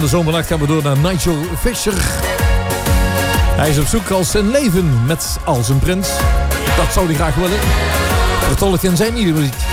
de zomernacht gaan we door naar Nigel Fisher. Hij is op zoek als een leven met als een prins. Dat zou hij graag willen. Vertolken in zijn nieuwe muziek.